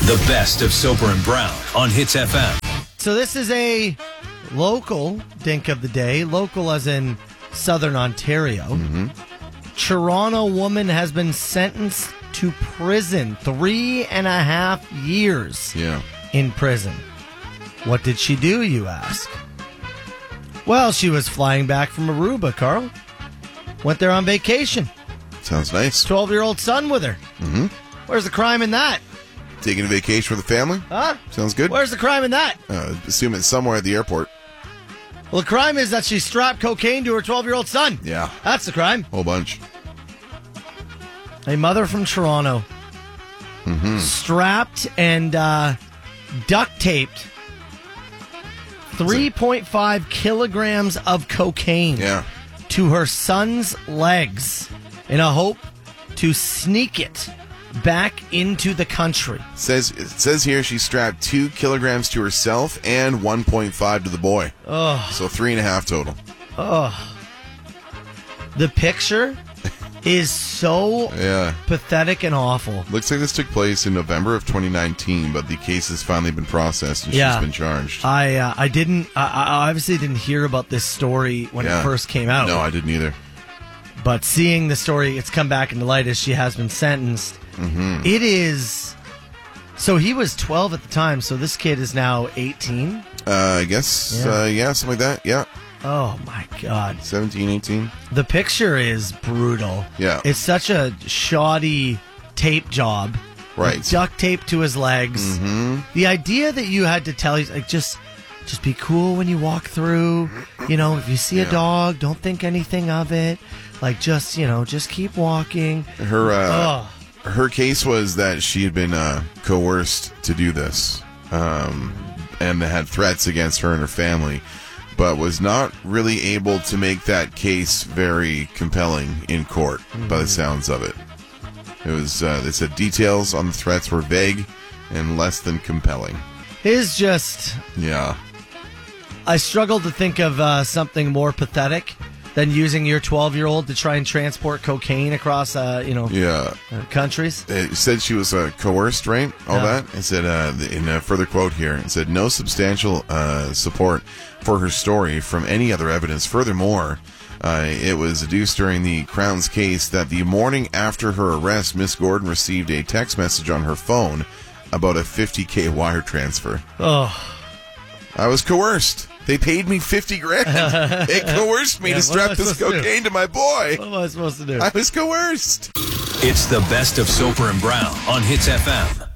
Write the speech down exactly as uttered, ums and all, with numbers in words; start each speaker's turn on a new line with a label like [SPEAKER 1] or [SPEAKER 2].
[SPEAKER 1] The best of Soper and Brown on Hits F M.
[SPEAKER 2] So this is a local dink of the day. Local as in Southern Ontario.
[SPEAKER 3] Mm-hmm.
[SPEAKER 2] Toronto woman has been sentenced to prison. Three and a half years
[SPEAKER 3] Yeah.
[SPEAKER 2] in prison. What did she do, you ask? Well, she was flying back from Aruba, Carl. Went there on vacation.
[SPEAKER 3] Sounds nice.
[SPEAKER 2] twelve-year-old son with her.
[SPEAKER 3] Mm-hmm.
[SPEAKER 2] Where's the crime in that?
[SPEAKER 3] Taking a vacation with the family?
[SPEAKER 2] Huh?
[SPEAKER 3] Sounds good.
[SPEAKER 2] Where's the crime in that?
[SPEAKER 3] Uh, assume it's somewhere at the airport.
[SPEAKER 2] Well, the crime is that she strapped cocaine to her twelve-year-old son.
[SPEAKER 3] Yeah.
[SPEAKER 2] That's the crime.
[SPEAKER 3] Whole bunch.
[SPEAKER 2] A mother from Toronto
[SPEAKER 3] Mm-hmm.
[SPEAKER 2] strapped and uh, duct taped three point five kilograms of cocaine
[SPEAKER 3] Yeah.
[SPEAKER 2] to her son's legs in a hope to sneak it back into the country.
[SPEAKER 3] Says it says here she strapped two kilograms to herself and one point five to the boy.
[SPEAKER 2] Oh,
[SPEAKER 3] So three and a half total.
[SPEAKER 2] oh. The picture is so
[SPEAKER 3] Yeah.
[SPEAKER 2] pathetic and awful.
[SPEAKER 3] Looks like this took place in November of twenty nineteen, but the case has finally been processed and
[SPEAKER 2] Yeah.
[SPEAKER 3] she's been charged.
[SPEAKER 2] I uh, I didn't I, I obviously didn't hear about this story when
[SPEAKER 3] Yeah.
[SPEAKER 2] it first came out.
[SPEAKER 3] No, I didn't either.
[SPEAKER 2] But seeing the story, it's come back into light as she has been sentenced.
[SPEAKER 3] Mm-hmm.
[SPEAKER 2] It is. So he was twelve at the time. So this kid is now eighteen.
[SPEAKER 3] Uh, I guess,
[SPEAKER 2] Yeah.
[SPEAKER 3] uh, yeah, something like that. Yeah.
[SPEAKER 2] Oh my God!
[SPEAKER 3] seventeen, eighteen.
[SPEAKER 2] The picture is brutal.
[SPEAKER 3] Yeah.
[SPEAKER 2] It's such a shoddy tape job.
[SPEAKER 3] Right.
[SPEAKER 2] With duct tape to his legs.
[SPEAKER 3] Mm-hmm.
[SPEAKER 2] The idea that you had to tell you, like, just, just be cool when you walk through. You know, if you see a
[SPEAKER 3] Yeah.
[SPEAKER 2] dog, don't think anything of it. Like, just, you know, just keep walking.
[SPEAKER 3] Her, uh,
[SPEAKER 2] Oh.
[SPEAKER 3] her case was that she had been uh, coerced to do this, um, and had threats against her and her family, but was not really able to make that case very compelling in court, by the sounds of it. It was, uh, they said details on the threats were vague and less than compelling.
[SPEAKER 2] Is just,
[SPEAKER 3] Yeah.
[SPEAKER 2] I struggle to think of uh, something more pathetic than using your twelve-year-old to try and transport cocaine across, uh, you know,
[SPEAKER 3] Yeah.
[SPEAKER 2] uh, countries.
[SPEAKER 3] It said she was uh, coerced, right? All
[SPEAKER 2] Yeah.
[SPEAKER 3] that. It said, uh, in a further quote here, it said, no substantial uh, support for her story from any other evidence. Furthermore, uh, it was adduced during the Crown's case that the morning after her arrest, Miss Gordon received a text message on her phone about a fifty K wire transfer.
[SPEAKER 2] Oh,
[SPEAKER 3] I was coerced. They paid me fifty grand. They coerced me
[SPEAKER 2] Yeah,
[SPEAKER 3] to
[SPEAKER 2] what am I
[SPEAKER 3] strap this
[SPEAKER 2] supposed to do?
[SPEAKER 3] cocaine to my boy.
[SPEAKER 2] what am I supposed to do?
[SPEAKER 3] I was coerced.
[SPEAKER 1] It's the best of Soper and Brown on Hits F M.